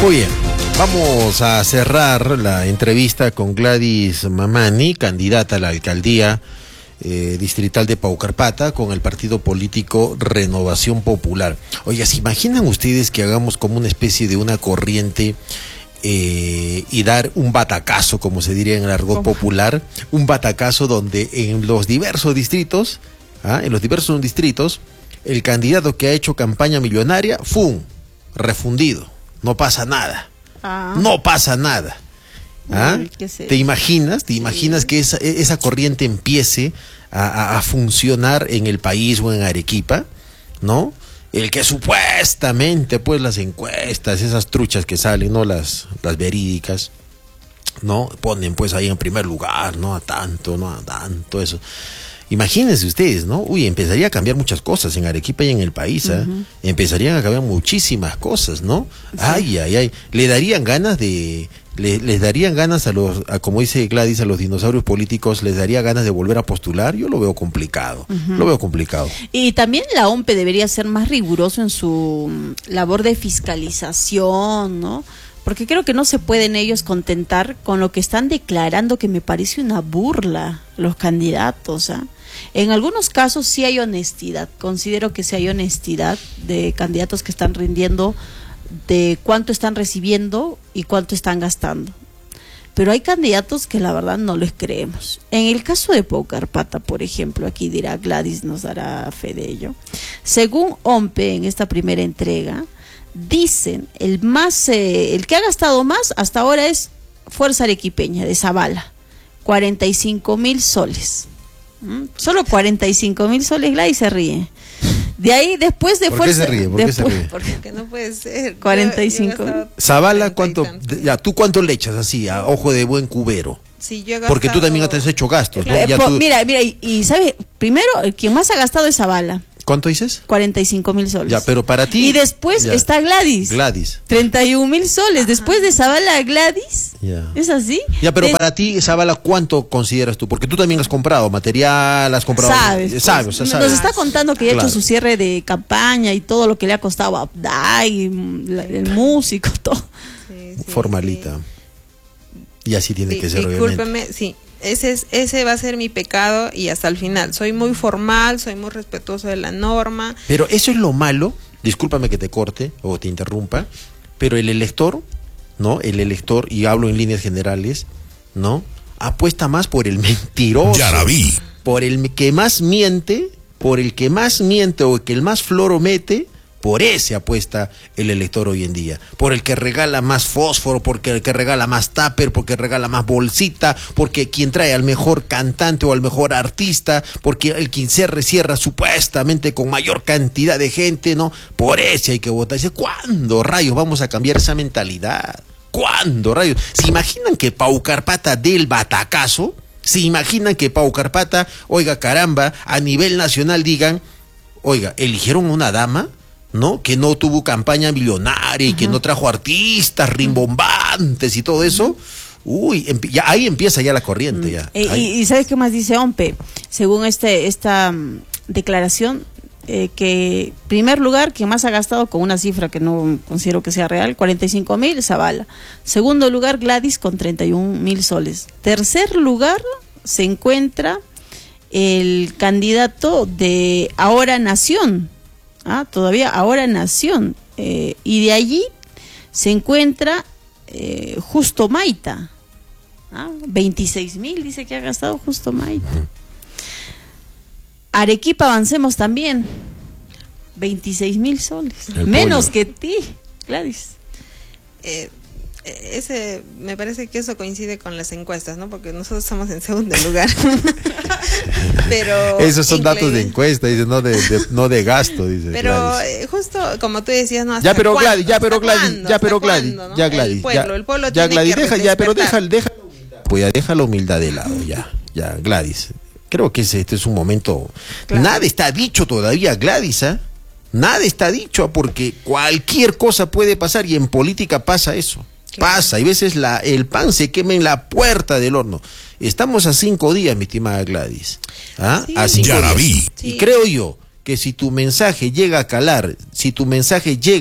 Muy bien, vamos a cerrar la entrevista con Gladys Mamani, candidata a la alcaldía distrital de Paucarpata con el partido político Renovación Popular. Oiga, ¿se imaginan ustedes que hagamos como una especie de una corriente y dar un batacazo, como se diría en el argot popular, un batacazo donde en los diversos distritos, el candidato que ha hecho campaña millonaria, ¡fum!, refundido, no pasa nada, no pasa nada. ¿Te imaginas que esa corriente empiece a funcionar en el país o en Arequipa, ¿no? El que supuestamente, pues, las encuestas, esas truchas que salen, ¿no? Las verídicas, ¿no? Ponen, pues, ahí en primer lugar, ¿no? A tanto, eso. Imagínense ustedes, ¿no? Uy, empezaría a cambiar muchas cosas en Arequipa y en el país, empezarían a cambiar muchísimas cosas, ¿no? Sí. Ay. Les darían ganas como dice Gladys, a los dinosaurios políticos, les daría ganas de volver a postular. Yo lo veo complicado, Y también la OMPE debería ser más riguroso en su labor de fiscalización, ¿no? Porque creo que no se pueden ellos contentar con lo que están declarando, que me parece una burla, los candidatos, En algunos casos sí hay honestidad, considero que sí hay honestidad de candidatos que están rindiendo, de cuánto están recibiendo y cuánto están gastando. Pero hay candidatos que la verdad no les creemos. En el caso de Paucarpata, por ejemplo, aquí dirá Gladys, nos dará fe de ello. Según OMPE, en esta primera entrega, dicen el que ha gastado más hasta ahora es Fuerza Arequipeña de Zavala, 45,000 soles. Solo 45,000 soles. Gladys se ríe. De ahí, después de Fuerza... ¿Por qué se ríe? Porque no puede ser. 45. Zavala, ¿cuánto? Ya, ¿tú cuánto le echas así, a ojo de buen cubero? Sí, yo he gastado... Porque tú también has hecho gastos, ¿no? Mira, y ¿sabes? Primero, quien más ha gastado es Zavala. ¿Cuánto dices? 45,000 soles. Ya, pero para ti... Y después está Gladys. 31,000 soles. Después de Zavala, Gladys. Ya. ¿Es así? Ya, pero para ti, Zavala, ¿cuánto consideras tú? Porque tú también has comprado material, has comprado... Sabes. Nos está contando que ya ha hecho su cierre de campaña y todo lo que le ha costado a Abday, el músico, todo. Sí, formalita. Sí. Y así tiene que ser, discúlpeme, sí. Ese va a ser mi pecado y hasta el final. Soy muy formal, soy muy respetuoso de la norma. Pero eso es lo malo, discúlpame que te corte o te interrumpa, pero el elector, ¿no? Y hablo en líneas generales, ¿no? Apuesta más por el mentiroso. Ya la vi. Por el que más miente, o el que más floro mete. Por ese apuesta el elector hoy en día, por el que regala más fósforo, porque el que regala más tupper, porque regala más bolsita, porque quien trae al mejor cantante o al mejor artista, porque el quien se cierra supuestamente con mayor cantidad de gente, ¿no? Por ese hay que votar. Dice, ¿cuándo rayos vamos a cambiar esa mentalidad? ¿Cuándo rayos? ¿Se imaginan que Paucarpata dé el batacazo? ¿Se imaginan que Paucarpata, oiga, caramba, a nivel nacional digan, oiga, eligieron una dama, ¿no? Que no tuvo campaña millonaria y que no trajo artistas rimbombantes y todo eso. Uy, ya ahí empieza ya la corriente. Ya. Y ¿sabes qué más dice OMPE? Según esta declaración, que primer lugar, quien más ha gastado, con una cifra que no considero que sea real, 45,000, Zavala. Segundo lugar, Gladys con 31,000 soles. Tercer lugar se encuentra el candidato de Ahora Nación. Todavía Ahora Nación, y de allí se encuentra Justo Maita, 26,000 dice que ha gastado Justo Maita. Arequipa Avancemos también, 26,000 soles, menos que ti, Gladys. Me parece que eso coincide con las encuestas, ¿no? Porque nosotros estamos en segundo lugar. Pero esos son datos de encuesta, dice, no de gasto, dice. Pero justo como tú decías, no. Ya, pero Gladys, el pueblo ya, tiene Gladys, que deja la humildad de lado, ya, Gladys. Creo que este es un momento. Claro. Nada está dicho todavía, Gladys, Nada está dicho, porque cualquier cosa puede pasar y en política pasa eso. Pasa, y a veces el pan se quema en la puerta del horno. Estamos a 5 días, mi estimada Gladys. Sí, a 5 días. La vi. Sí. Y creo yo que si tu mensaje llega a calar, si tu mensaje llega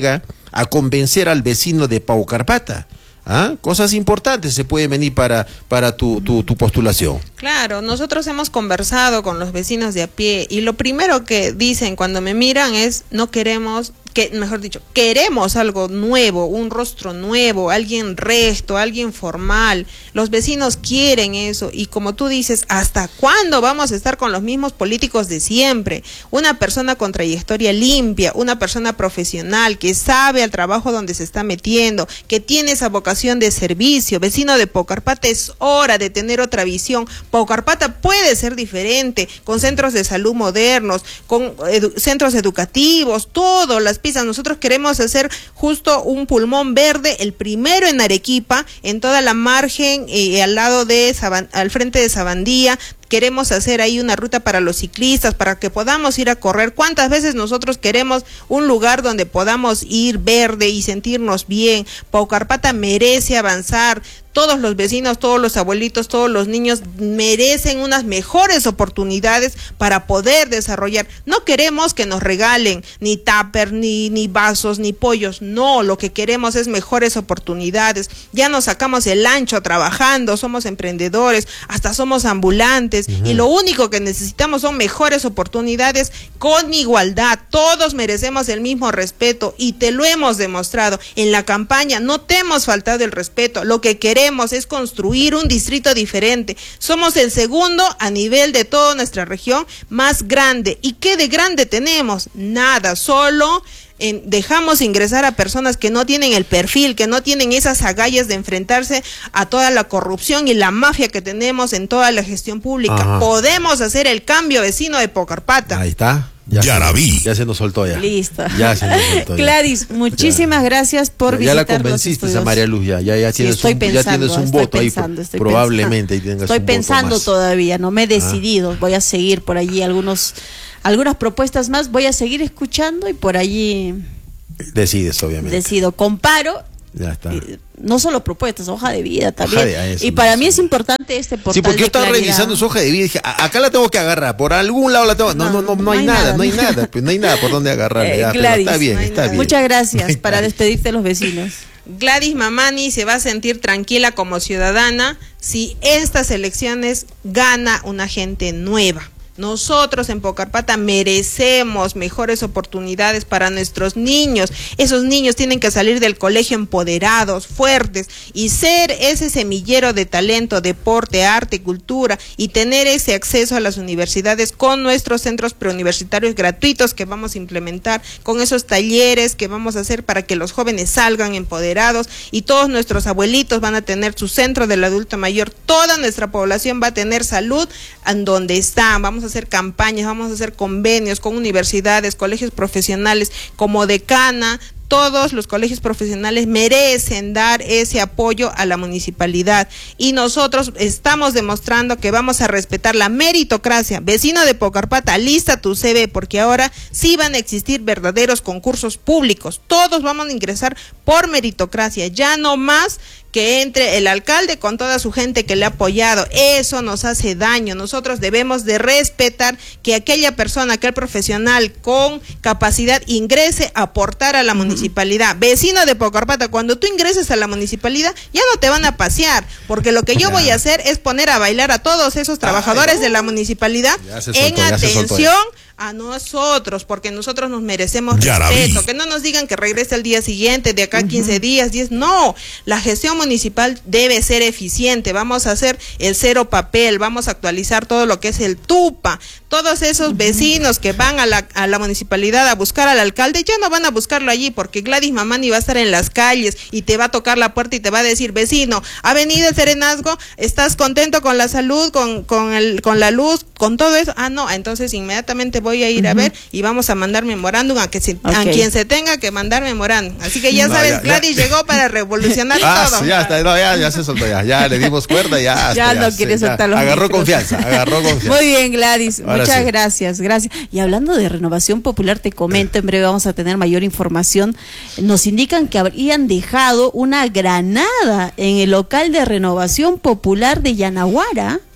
a convencer al vecino de Paucarpata. ¿Ah? Cosas importantes se pueden venir para tu postulación. Claro, nosotros hemos conversado con los vecinos de a pie y lo primero que dicen cuando me miran es no queremos, mejor dicho, queremos algo nuevo, un rostro nuevo, alguien recto, alguien formal. Los vecinos quieren eso y como tú dices, ¿hasta cuándo vamos a estar con los mismos políticos de siempre? Una persona con trayectoria limpia, una persona profesional que sabe al trabajo donde se está metiendo, que tiene esa vocación de servicio. Vecino de Paucarpata, es hora de tener otra visión. Paucarpata puede ser diferente, con centros de salud modernos, con centros educativos, todas las piezas. Nosotros queremos hacer justo un pulmón verde, el primero en Arequipa, en toda la margen, al lado de al frente de Sabandía. Queremos hacer ahí una ruta para los ciclistas, para que podamos ir a correr. ¿Cuántas veces nosotros queremos un lugar donde podamos ir verde y sentirnos bien? Paucarpata merece avanzar. Todos los vecinos, todos los abuelitos, todos los niños merecen unas mejores oportunidades para poder desarrollar. No queremos que nos regalen ni tupper, ni vasos, ni pollos. No, lo que queremos es mejores oportunidades. Ya nos sacamos el ancho trabajando, somos emprendedores, hasta somos ambulantes. Y lo único que necesitamos son mejores oportunidades con igualdad. Todos merecemos el mismo respeto y te lo hemos demostrado. En la campaña no te hemos faltado el respeto. Lo que queremos es construir un distrito diferente. Somos el segundo a nivel de toda nuestra región más grande. ¿Y qué de grande tenemos? Nada, solo dejamos ingresar a personas que no tienen el perfil, que no tienen esas agallas de enfrentarse a toda la corrupción y la mafia que tenemos en toda la gestión pública. Ajá. Podemos hacer el cambio, vecino de Paucarpata. Ahí está. Ya la vi. Ya se nos soltó ya. Listo. Ya se nos soltó. Gladys, muchísimas gracias por visitar. Ya la convenciste a María Luz, ya tienes, sí, ya tienes un voto pensando, ahí. Probablemente tengas estoy un pensando voto más. Todavía, no me he decidido. Voy a seguir por allí algunas propuestas más. Voy a seguir escuchando y por allí decides, obviamente. Decido, comparo. Ya está. No solo propuestas, hoja de vida también. Y para mí es importante este portal. Sí, porque yo estaba revisando su hoja de vida y dije, acá la tengo que agarrar, por algún lado la tengo. No hay nada, pues no hay nada por donde agarrarla. Gladys, está bien, está bien. Muchas gracias para despedirte de los vecinos. Gladys Mamani se va a sentir tranquila como ciudadana si estas elecciones gana una gente nueva. Nosotros en Paucarpata merecemos mejores oportunidades para nuestros niños. Esos niños tienen que salir del colegio empoderados, fuertes y ser ese semillero de talento, deporte, arte, cultura y tener ese acceso a las universidades con nuestros centros preuniversitarios gratuitos que vamos a implementar, con esos talleres que vamos a hacer para que los jóvenes salgan empoderados y todos nuestros abuelitos van a tener su centro del adulto mayor. Toda nuestra población va a tener salud en donde están. Vamos a hacer campañas, vamos a hacer convenios con universidades, colegios profesionales, como Decana. Todos los colegios profesionales merecen dar ese apoyo a la municipalidad y nosotros estamos demostrando que vamos a respetar la meritocracia. Vecino de Paucarpata, lista tu CV porque ahora sí van a existir verdaderos concursos públicos. Todos vamos a ingresar por meritocracia, ya no más que entre el alcalde con toda su gente que le ha apoyado. Eso nos hace daño. Nosotros debemos de respetar que aquella persona, aquel profesional con capacidad ingrese a aportar a la municipalidad. Vecino de Paucarpata, cuando tú ingreses a la municipalidad ya no te van a pasear, porque lo que yo voy a hacer es poner a bailar a todos esos trabajadores de la municipalidad en atención a nosotros, porque nosotros nos merecemos respeto, que no nos digan que regrese al día siguiente, de acá 15 días, 10, no, la gestión municipal debe ser eficiente. Vamos a hacer el cero papel, vamos a actualizar todo lo que es el TUPA. Todos esos vecinos que van a la municipalidad a buscar al alcalde ya no van a buscarlo allí, porque Gladys Mamani va a estar en las calles y te va a tocar la puerta y te va a decir: vecino, ha venido el serenazgo, ¿estás contento con la salud, con la luz, con todo eso? Ah, no, entonces inmediatamente voy a ir a ver y vamos a mandar memorándum a quien se tenga que mandar memorándum. Así que ya sabes, Gladys llegó para revolucionar todo. Sí, ya está, ya se soltó, ya le dimos cuerda, ya no quiere soltar los agarró micros. confianza. Muy bien, Gladys, Ahora muchas sí. gracias. Y hablando de Renovación Popular, te comento, en breve vamos a tener mayor información. Nos indican que habrían dejado una granada en el local de Renovación Popular de Yanaguara.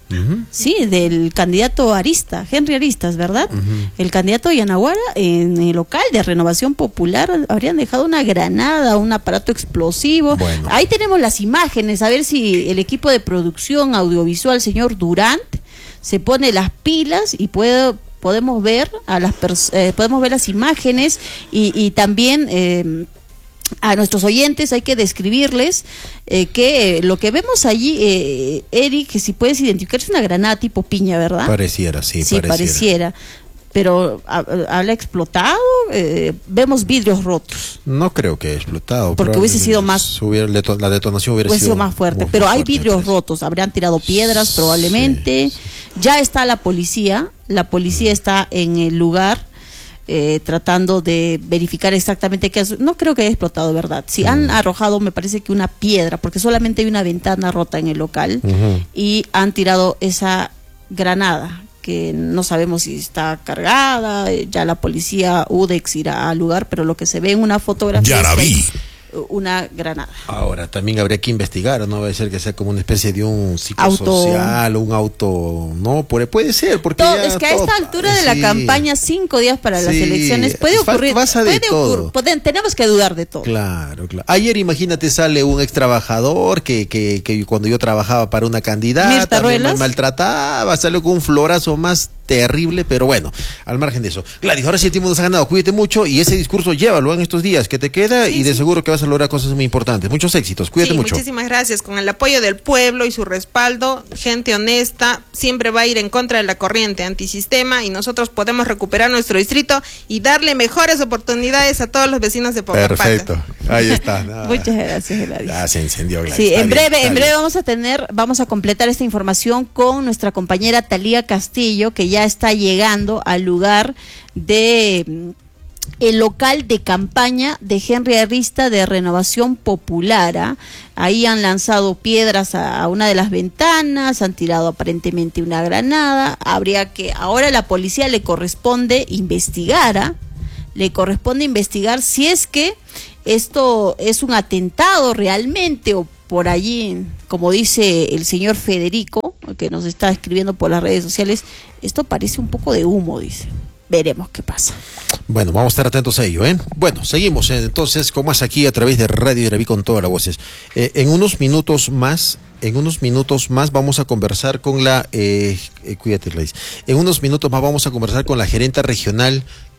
Sí, del candidato Arista, Henry Aristas, ¿verdad? El candidato de Yanaguara en el local de Renovación Popular habrían dejado una granada, un aparato explosivo. Bueno. Ahí tenemos las imágenes, a ver si el equipo de producción audiovisual, señor Durant, se pone las pilas y podemos ver podemos ver las imágenes y también a nuestros oyentes hay que describirles que lo que vemos allí, Eric, que si puedes identificar, es una granada tipo piña, ¿verdad? Pareciera, sí, pareciera. Pero ¿habla explotado? Vemos vidrios rotos. No creo que haya explotado. Porque hubiese sido más... La detonación hubiese sido más fuerte. Pero hay vidrios rotos. Habrían tirado piedras probablemente. Sí. Ya está la policía. La policía está en el lugar tratando de verificar exactamente qué es. No creo que haya explotado, ¿verdad? Si han arrojado, me parece que una piedra, porque solamente hay una ventana rota en el local, y han tirado esa granada, que no sabemos si está cargada. Ya la policía UDEX irá al lugar, pero lo que se ve en una fotografía es una granada. Ahora, también habría que investigar, no va a ser que sea como una especie de un psicosocial o un auto, no, puede ser, porque es que a esta altura de la campaña, 5 días para las elecciones, puede ocurrir, tenemos que dudar de todo. Claro. Ayer, imagínate, sale un ex trabajador que cuando yo trabajaba para una candidata me maltrataba, salió con un florazo más terrible, pero bueno, al margen de eso. Gladys, ahora sí el tiempo nos ha ganado, cuídate mucho y ese discurso llévalo en estos días que te queda y de seguro que vas a lograr cosas muy importantes. Muchos éxitos, cuídate mucho. Muchísimas gracias. Con el apoyo del pueblo y su respaldo, gente honesta siempre va a ir en contra de la corriente antisistema y nosotros podemos recuperar nuestro distrito y darle mejores oportunidades a todos los vecinos de Pocapata. Perfecto, ahí está. Muchas gracias, Gladys. Ya se encendió, Gladys. Sí, en breve vamos a completar esta información con nuestra compañera Talía Castillo, que ya está llegando al lugar de el local de campaña de Henry Arista de Renovación Popular. Ahí han lanzado piedras a una de las ventanas, han tirado aparentemente una granada. Ahora a la policía le corresponde investigar, si es que esto es un atentado realmente o por allí, como dice el señor Federico, que nos está escribiendo por las redes sociales, esto parece un poco de humo, dice. Veremos qué pasa. Bueno, vamos a estar atentos a ello, ¿eh? Bueno, seguimos entonces con más aquí a través de Radio Yaraví con todas las voces. En unos minutos más vamos a conversar con la cuídate, Gladys. En unos minutos más vamos a conversar con la gerenta regional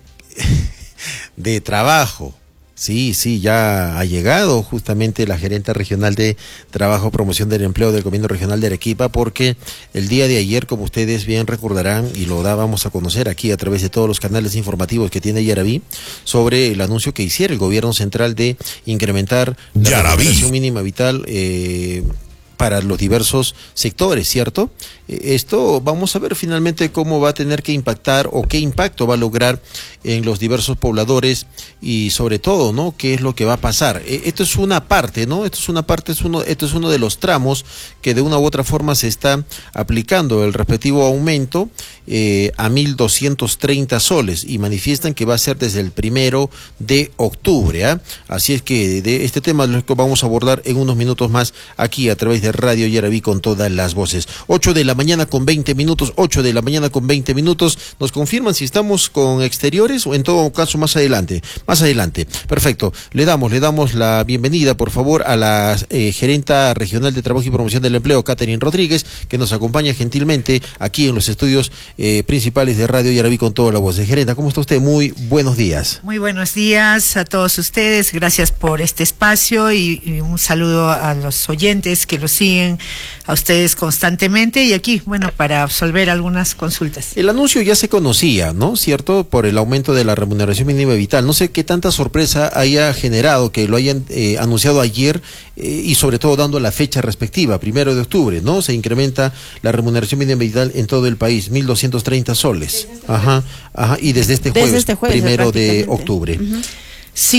de trabajo. Sí, ya ha llegado justamente la gerente regional de Trabajo, Promoción del Empleo del Gobierno Regional de Arequipa, porque el día de ayer, como ustedes bien recordarán, y lo dábamos a conocer aquí a través de todos los canales informativos que tiene Yaraví, sobre el anuncio que hiciera el Gobierno Central de incrementar la remuneración mínima vital para los diversos sectores, ¿cierto? Esto vamos a ver finalmente cómo va a tener que impactar o qué impacto va a lograr en los diversos pobladores y sobre todo, ¿no? ¿Qué es lo que va a pasar? Esto es una parte, ¿no? Esto es uno de los tramos que de una u otra forma se está aplicando el respectivo aumento a 1.230 soles y manifiestan que va a ser desde el 1 de octubre, ¿ah? Así es que de este tema lo que vamos a abordar en unos minutos más aquí a través de Radio Yaraví con todas las voces. 8 de la mañana con 20 minutos. Nos confirman si estamos con exteriores o en todo caso más adelante. Perfecto. Le damos la bienvenida, por favor, a la gerenta regional de Trabajo y Promoción del Empleo, Catherine Rodríguez, que nos acompaña gentilmente aquí en los estudios principales de Radio Yaraví con toda la voz. Gerenta, ¿cómo está usted? Muy buenos días. Muy buenos días a todos ustedes. Gracias por este espacio y un saludo a los oyentes que los siguen a ustedes constantemente y aquí, bueno, para absolver algunas consultas. El anuncio ya se conocía, ¿no? ¿Cierto? Por el aumento de la remuneración mínima vital. No sé qué tanta sorpresa haya generado que lo hayan anunciado ayer y sobre todo dando la fecha respectiva, 1 de octubre, ¿no? Se incrementa la remuneración mínima vital en todo el país, 1.230 soles. Y desde este jueves, 1 de octubre. Sí.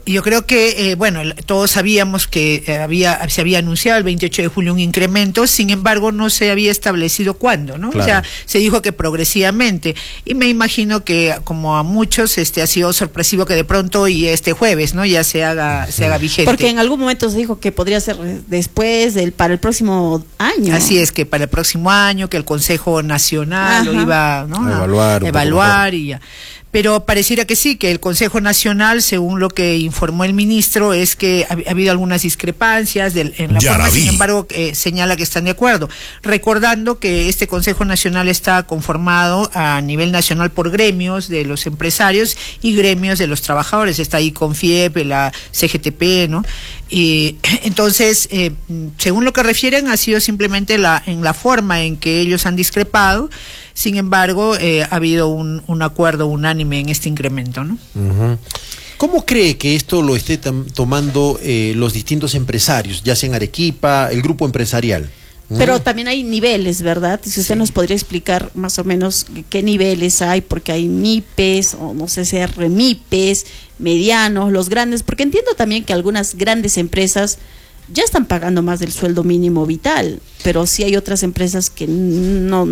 Yo creo que, todos sabíamos que se había anunciado el 28 de julio un incremento, sin embargo no se había establecido cuándo, ¿no? Claro. O sea, se dijo que progresivamente, y me imagino que como a muchos ha sido sorpresivo que de pronto y este jueves, ¿no? Ya se haga vigente. Porque en algún momento se dijo que podría ser después para el próximo año. Así es, que para el próximo año, que el Consejo Nacional lo iba, ¿no? A evaluar y ya. Pero pareciera que sí, que el Consejo Nacional, según lo que informó el ministro, es que ha habido algunas discrepancias en la forma, sin embargo, señala que están de acuerdo. Recordando que este Consejo Nacional está conformado a nivel nacional por gremios de los empresarios y gremios de los trabajadores. Está ahí CONFIEP, la CGTP, ¿no? Y entonces, según lo que refieren, ha sido simplemente en la forma en que ellos han discrepado. Sin embargo, ha habido un acuerdo unánime en este incremento, ¿no? Uh-huh. ¿Cómo cree que esto lo esté tomando los distintos empresarios, ya sea en Arequipa, el grupo empresarial? Pero también hay niveles, ¿verdad? Si usted nos podría explicar más o menos qué niveles hay, porque hay MIPES, o no sé si hay remipes, medianos, los grandes, porque entiendo también que algunas grandes empresas ya están pagando más del sueldo mínimo vital, pero sí hay otras empresas que no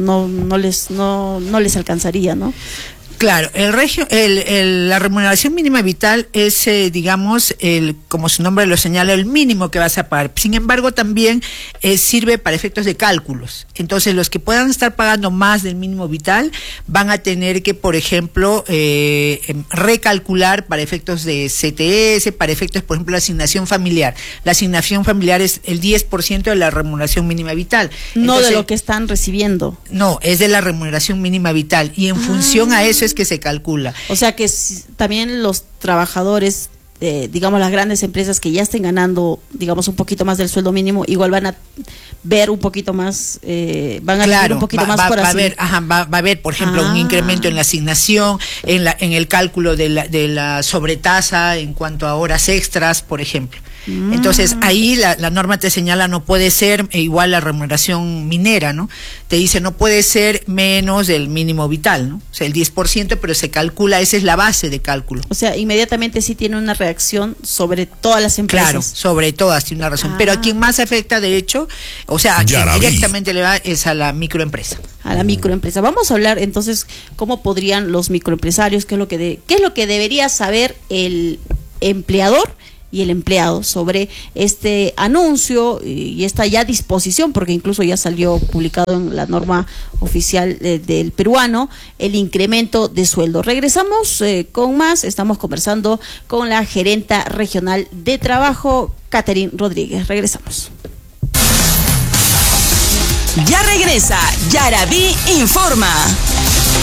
les alcanzaría, ¿no? Claro, la remuneración mínima vital es, digamos, como su nombre lo señala, el mínimo que vas a pagar. Sin embargo, también sirve para efectos de cálculos. Entonces, los que puedan estar pagando más del mínimo vital van a tener que, por ejemplo, recalcular para efectos de CTS, para efectos, por ejemplo, de asignación familiar. La asignación familiar es el 10% de la remuneración mínima vital. No Entonces, de lo que están recibiendo. No, es de la remuneración mínima vital. Y en función a eso es que se calcula. O sea que también los trabajadores, digamos las grandes empresas que ya estén ganando, digamos, un poquito más del sueldo mínimo, igual van a ver un poquito más, van a recibir un poquito más por así. Va a haber, por ejemplo, un incremento en la asignación, en el cálculo de la sobretasa en cuanto a horas extras, por ejemplo. Entonces ahí la norma te señala no puede ser igual la remuneración minera, ¿no? Te dice no puede ser menos del mínimo vital, ¿no? O sea, el 10%, pero se calcula, esa es la base de cálculo. O sea, inmediatamente sí tiene una reacción sobre todas las empresas. Claro, sobre todas tiene una razón. Pero a quien más afecta, de hecho, o sea, a quien directamente le va es a la microempresa. A la microempresa. Vamos a hablar entonces cómo podrían los microempresarios, qué es lo que debería saber el empleador y el empleado sobre este anuncio y esta ya disposición, porque incluso ya salió publicado en la norma oficial del peruano, el incremento de sueldo. Regresamos con más, estamos conversando con la gerenta regional de trabajo, Catherine Rodríguez. Regresamos. Ya regresa Yaraví Informa.